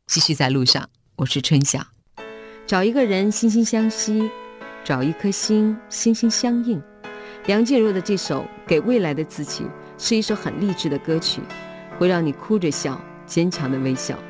继续在路上，我是春晓。找一个人心心相惜，找一颗心心心相印。梁静茹的这首《给未来的自己》是一首很励志的歌曲，会让你哭着笑，坚强的微笑。